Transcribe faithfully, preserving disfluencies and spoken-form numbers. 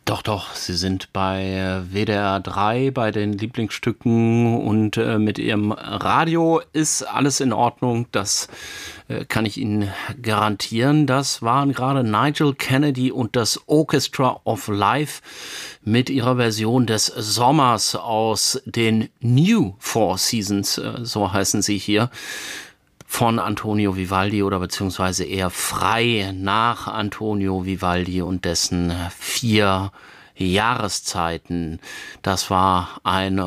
Doch, doch, Sie sind bei W D R drei, bei den Lieblingsstücken und äh, mit Ihrem Radio ist alles in Ordnung. Das äh, kann ich Ihnen garantieren. Das waren gerade Nigel Kennedy und das Orchestra of Life mit ihrer Version des Sommers aus den New Four Seasons, äh, so heißen sie hier, von Antonio Vivaldi oder beziehungsweise eher frei nach Antonio Vivaldi und dessen vier Jahreszeiten. Das war ein